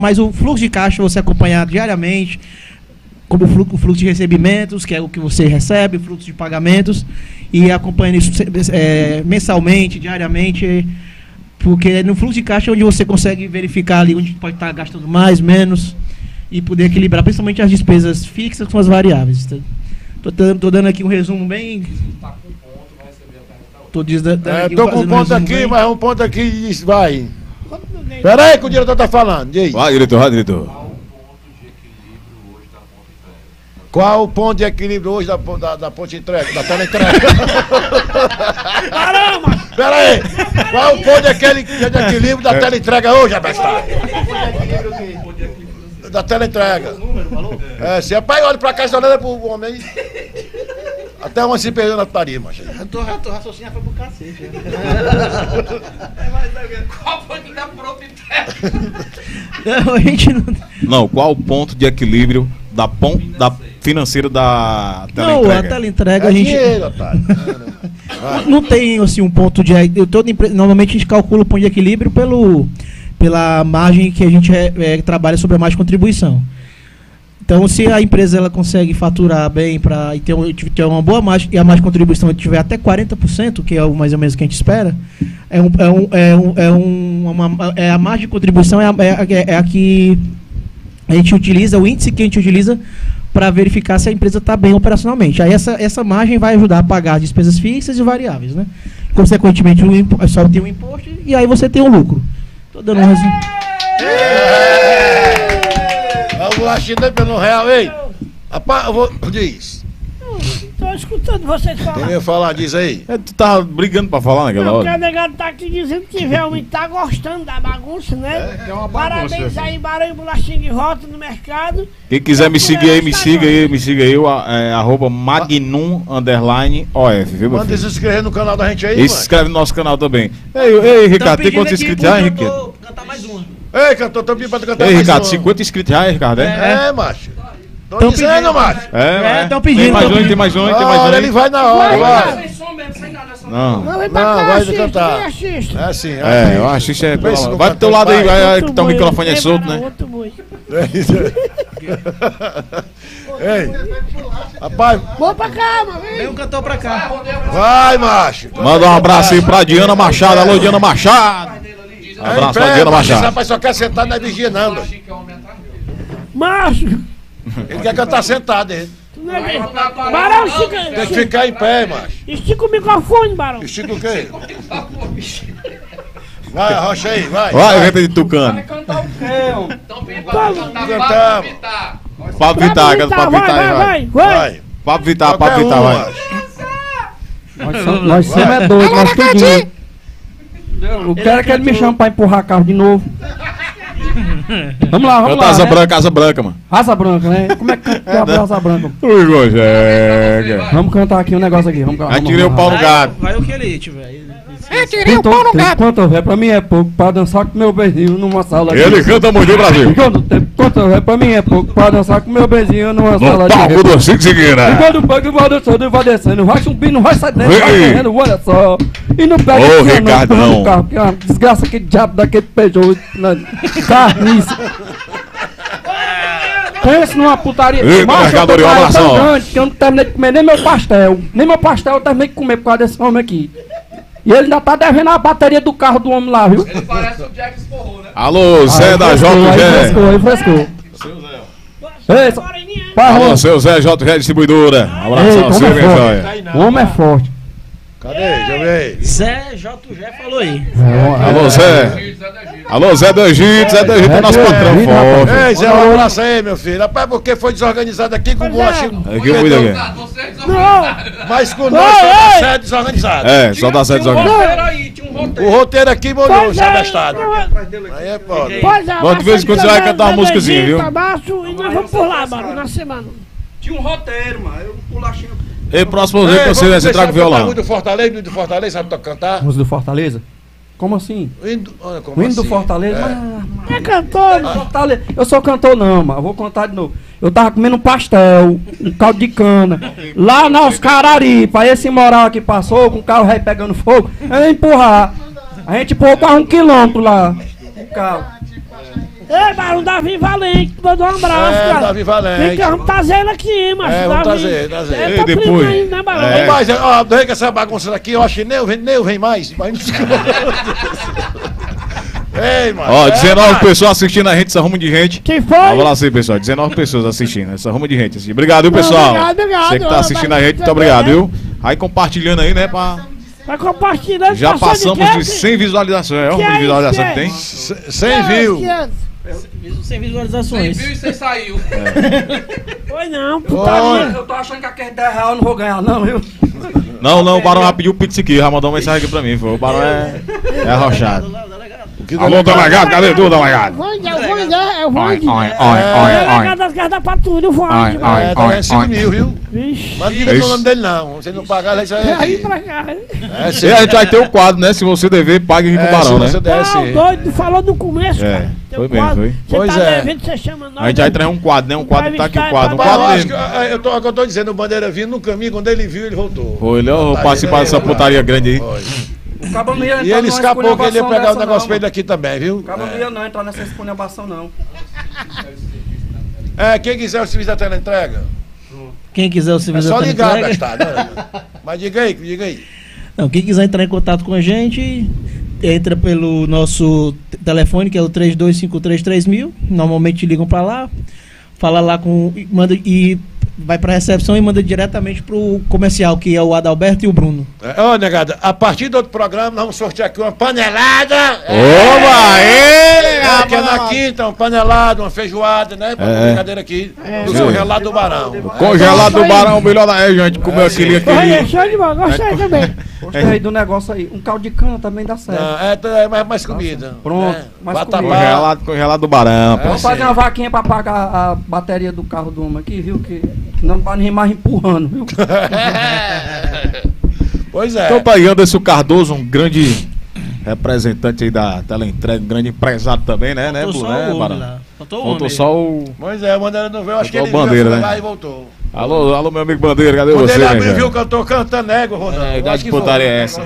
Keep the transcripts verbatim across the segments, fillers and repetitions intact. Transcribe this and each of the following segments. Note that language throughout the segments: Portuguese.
Mas o fluxo de caixa você acompanhar diariamente, como o fluxo, o fluxo de recebimentos, que é o que você recebe, o fluxo de pagamentos, e acompanhando isso é, mensalmente, diariamente, porque no fluxo de caixa é onde você consegue verificar ali onde pode estar gastando mais, menos, e poder equilibrar principalmente as despesas fixas com as variáveis. Estou dando aqui um resumo bem... Tô, é, tô com um ponto aqui, bem. Mas um ponto aqui e diz, vai. Pera aí que o diretor tá falando. Diz. Vai, diretor, vai, diretor. Qual o ponto de equilíbrio hoje da, da, da ponte entrega, da tela entrega? Caramba! Pera aí. Qual o ponto de, aquele, de equilíbrio da tela entrega hoje, abestado? Da tela entrega. É, se é pai, olha pra cá e olha pro homem. Até uma se perdeu na putaria, macho. Eu tô, tô raciocinando, foi pro cacete. Qual foi que tá pronto entrega? Não, a gente não... Não, qual o ponto de equilíbrio da, pon... da financeira da teleentrega? Não, a teleentrega é a gente... dinheiro, otário. Não tem, assim, um ponto de... Eu, toda empre... Normalmente a gente calcula o ponto de equilíbrio pelo, pela margem que a gente é, é, trabalha sobre a margem de contribuição. Então, se a empresa ela consegue faturar bem pra, e ter, ter uma boa margem, e a margem de contribuição tiver até quarenta por cento, que é o mais ou menos que a gente espera, é, um, é, um, é, um, é, um, uma, é a margem de contribuição é a, é, é a que a gente utiliza, o índice que a gente utiliza para verificar se a empresa está bem operacionalmente. Aí essa, essa margem vai ajudar a pagar as despesas fixas e variáveis, né? Consequentemente, o impo, só tem um imposto e aí você tem um lucro. Estou dando um resumo. Vamos lá, China, pelo real, ei! Rapaz, eu vou. Diz. Tô escutando vocês falar. Quem ia falar, diz aí. É, tu tá brigando pra falar naquela Não, hora? porque o negado tá aqui dizendo que realmente tá gostando da bagunça, né? É, é uma bagunça. Parabéns aí, Barão Bolachinha de Rota no mercado. Quem quiser me seguir aí, me siga aí, me siga aí, é, arroba magnum underline of, viu, meu Manda se inscrever no canal da gente aí, e se inscreve no nosso canal também. Ei, ei, Ricardo, tem quantos inscritos já, Ricardo? Cantar mais uma. Ei, cantor, tô pedindo pra tu cantar Ei, mais Ricardo, uma. cinquenta inscritos já, Ricardo, é? É, é macho. Tô Tão dizendo, pedindo, macho. É, estão pedindo. Tem mais tão um, pedindo. tem mais um, tem mais um. Olha, ele vai na hora, vai. Sem som mesmo, sem nada, só Não. Não, vem pra Não, cá, vai assiste, cantar. vem, assiste. É assim, É, eu acho que isso é... Vê se não Vai pro teu lado aí, vai, Outro que teu boi, microfone é ei, solto, Barão, né? outro boi. Ei, rapaz, Vou pra cá, mano. Vem um cantor pra cá. vai, macho. Manda um abraço aí pra Diana Machado. Alô, Diana Machado. Um abraço pra Diana Esse Machado. rapaz só quer sentar na vigia, não. Doido. Macho. Ele quer cantar sentado, hein? Tu não é bem. Barão, estica. Tem que ficar em pé, macho. Estica o microfone, Barão. Estica o quê? Vai, arrocha aí, vai. Vai, venta de Tucano. Vamos. Cantamos. Pablo Vittar, canta Pablo vai, Vittar aí, vai, vai. vai, vai. Vai. Pablo Vittar, Qualquer Pablo Vittar, um, vai. macho. Nós somos, nós somos é doidos, nós tudinho. Eu quero que ele me chame pra empurrar carro de novo. Vamos lá, vamos Canta lá. Asa né? Branca, Asa Branca, mano. Asa branca, né? Como é que canta Asa branca? Ui, Gojega. Vamos cantar aqui um negócio aqui. Vamos, Aí vamos, tirei o vamos, pau no gato. Vai o que ele tiver. Quanto, quanto houver, pra mim é pouco, pra dançar com meu beijinho numa sala de Ele canta muito, Brasil. Quanto tempo, quanto houver, pra mim é pouco, pra dançar com meu beijinho numa sala No de palco do Cinco E Seguina. quando o bug vai descendo, vai descendo, vai subindo, vai saindo, vai Vem. correndo, olha só. E não pega Ô, esse ano, Ricardão. empurrando o carro, que é uma desgraça, aquele diabo daquele Peugeot, na carniça. Pensa numa putaria. Eita, Macho, eu tô mercadoria, com um raiva tão abração. grande que eu não terminei de comer nem meu pastel. Nem meu pastel eu terminei de comer por causa desse homem aqui. E ele ainda tá devendo a bateria do carro do homem lá, viu? Ele parece o Jack Sporro, né? Alô, Zé Aí da frescou, J aí G. frescou, aí frescou. Ei, só- Alô, Parrão. seu Zé J G Distribuidora. Ei, Abração, como você, é minha forte. joia. O homem é forte. Cadê? Deixa eu ver. Zé J G falou aí. Alô, Zé. Alô, Zé do Egito. Zé do Egito é nosso patrão forte. Ei, Zé, um abraço aí, meu filho. Rapaz, porque foi desorganizado aqui com o Boachinho. Aqui eu cuido aqui. Mas com nós só dá certo desorganizado. É, só dá certo desorganizado. aí, tinha um roteiro. O roteiro aqui molhou, Pois já é, abestado. não Aí é foda. Pois é, Bom, de vez em quando você vai cantar uma musicazinha, viu? Tabaço, e nós vamos por lá, mano, na semana. Tinha um roteiro, mano. Eu bolachinho. E próximo vez que você vai, você traga o violão. O do Fortaleza, o do Fortaleza, sabe cantar? Música do Fortaleza? Como assim? O hino, olha como O hino do assim? Fortaleza? É. Mas, É cantor, mas, Fortaleza. Eu sou cantor não, mano. Eu vou contar de novo. Eu tava comendo um pastel, um caldo de cana, lá na Oscararipa. Aí esse moral aqui passou, com o carro rei pegando fogo. Eu ia empurrar. A gente empurrou quase um quilômetro lá. O carro. Ei, Barão, Davi Valente, mandou um abraço, É, cara. Davi Valente. Vem cá, vamos trazer ele aqui, macho. É, vamos Davi. trazer, trazer. É, E teu depois? primo aí, né, Barão? É. Mas, ó, daí que essa bagunça daqui, eu acho que nem eu vem, nem eu vem mais. Mas... Ei, mano. Ó, é, dezenove mas- pessoas assistindo a gente, essa rumo de gente. Quem foi? Vamos lá sim, pessoal. dezenove pessoas assistindo, essa rumo de gente. Assim. Obrigado, viu, pessoal? Obrigado, obrigado. Você que tá assistindo a gente, muito Ó, obrigado, vai- viu? Aí compartilhando aí, né, pra... Vai compartilhando. Já passou passamos quê? de cem visualizações. É o Que número de é visualização isso, que tem. C- Cem views. Que é? Sem visualizações. e você saiu. Foi não, Oi. putaria. Eu tô achando que aquele dez reais eu não vou ganhar, não, viu? Não, não, o Barão já pediu o pix aqui, já mandou uma mensagem aqui pra mim. Foi. O Barão é, é arrochado. O que Alô, delegado, cadê tu, delegado? Vou, eu vou, eu vou. Oi, oi, oi, O oi, delegado oi. das casas da patrulha, o Void. Oi, oi. É, tá ganhando cinco mil, viu? Vixe. Mas não diga o nome dele, não. Se não pagar, isso aí é Aí aqui. pra cá. É, sim. E a gente vai ter o quadro, né? Se você dever, pague aqui com o É, Barão, se né? você der, Não, sim. doido, falou no começo, É, cara. Teu foi mesmo, quadro, foi. Você Pois tá é. devendo, você chama nós. A gente vai trazer um quadro, né? Um quadro tá aqui o quadro. Um Mas eu quadro acho que, dele. é, eu tô, é o que eu tô dizendo, o Bandeira vindo no caminho, quando ele viu, ele voltou. Foi, ele ó, Tá, participar ele- dessa putaria grande aí. Foi. O cabo não ia entrar E ele numa escapou que ele ia esculhambação pegar o dessa, negócio não, pra ele mano. aqui também, viu? O cabo não ia não entrar nessa esculhambação, não. É, quem quiser o serviço da teleentrega, Quem quiser o é serviço só da ligar, teleentrega- bastardo. né? Mas diga aí, diga aí. Não, quem quiser entrar em contato com a gente, entra pelo nosso t- telefone, que é o três dois cinco três três mil. Normalmente ligam pra lá, fala lá com. e Manda, e vai pra recepção e manda diretamente pro comercial, que é o Adalberto e o Bruno. É, Ô, negada, a partir do outro programa, nós vamos sortear aqui uma panelada. Oba! Ê, É, que é na quinta, uma panelada, uma feijoada, né? Pra É. brincadeira aqui. Do congelado do Barão. Congelado do Barão, o melhor da região. A gente comeu aquele Olha, aquele. show de bola, gostei também. Gostei aí do negócio aí. Um caldo de cana também dá certo. Não, é, é mais, mais comida. Pronto, né? mais Vatapá. comida. Congelado, congelado do Barão. pô. Vamos sim. fazer uma vaquinha pra pagar a bateria do carro do homem aqui, viu? Que não vai nem mais empurrando, viu? Pois é. Então tá aí Anderson Cardoso, um grande representante aí da teleentrega, um grande empresário também, né, né, Faltou Blu, só né, o homem Barão? lá. Faltou o Faltou homem. só o... Pois é, o Bandeira não veio, acho que Faltou ele a bandeira, viu, foi né? lá e voltou. Alô, alô, meu amigo Bandeira, cadê Quando você, ele né, abriu, cara? viu que eu tô cantando ego, Rodão. É, Eu idade acho de que putaria foi. é essa?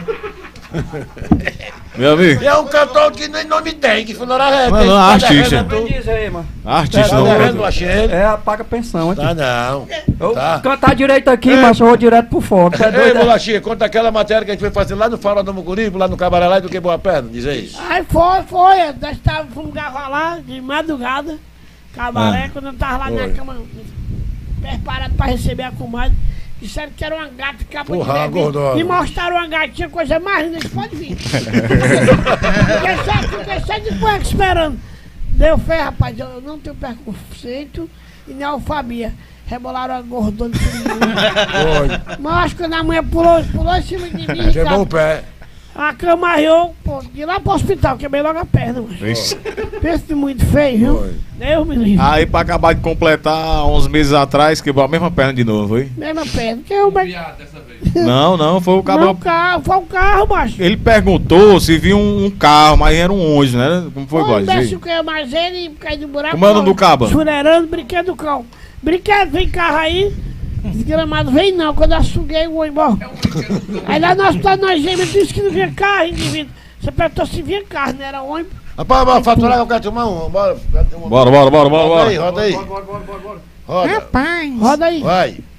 Meu amigo, E é um cantor que nem nome tem, que foi na hora Não, não, artista. Me diz aí, mano. artista Tá não, devendo, achei ele. É, paga pensão aqui. Tá não. Eu Tá. cantar direito aqui, É. mas eu vou direto pro foco. Tá Ei, doido? é? Bolachinha, conta aquela matéria que a gente foi fazer lá no Fala do Mucuripe, lá no Cabaré lá e do Quebrou a Perna, diz aí. Aí foi, foi. Nós estávamos, fomos gravar lá de madrugada. Cabaré, quando eu tava lá na Foi. cama, preparado pra receber a comadre. Disseram que era uma gata de capa Porra, de bebê. gordona. Me mostraram uma gatinha, coisa mais linda, pode vir. Fiquei só, fiquei só de cueca esperando. Deu fé, rapaz, eu não tenho preconceito e nem alfabia. Rebolaram a gordona de Foi. Mas acho que quando a mulher pulou, pulou em cima de mim, Quebrou o Ricardo, pé. a cama arriou, pô, de lá pro hospital, quebrei logo a perna, mano. Vixe. Pensa muito feio, viu? Foi. Deus me livre. Aí pra acabar de completar, uns meses atrás, quebrou a mesma perna de novo, foi? Mesma perna. Que eu, mas... Viado dessa vez. Não, não, foi o Não, cabo... o carro, foi o carro, macho. Ele perguntou se viu um, um carro, mas era um ônibus, né? Como foi, O Góis? imbecil que é mais ele e caiu do buraco. Como é o nome do caba? Churerando, brinquedo do cão. Brinquedo, vem carro aí. Desgramado, vem não. Quando eu suguei, eu vou embora. Aí lá no hospital nós gêmeos disse que não vinha carro, indivíduo. Você perguntou se vinha carro, não era ônibus. Rapaz, bora faturar que eu quero tomar um. Bora. Bora, bora, bora, bora, Roda aí, bora. roda aí. Roda. Roda aí. Vai.